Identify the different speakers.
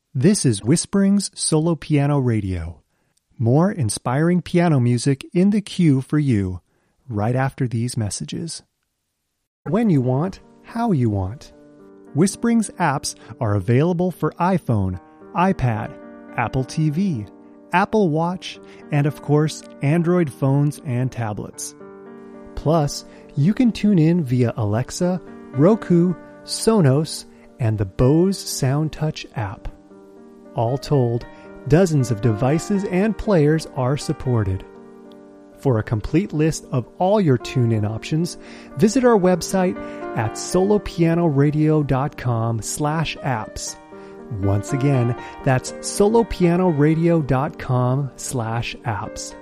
Speaker 1: This is Whisperings Solo Piano Radio. More inspiring piano music in the queue for you right after these messages. When you want, how you want. Whisperings apps are available for iPhone, iPad, Apple TV, Apple Watch, and of course, Android phones and tablets. Plus, you can tune in via Alexa, Roku, Sonos, and the Bose SoundTouch app. All told, dozens of devices and players are supported. For a complete list of all your tune-in options, visit our website at solopianoradio.com/apps. Once again, that's solopianoradio.com/apps.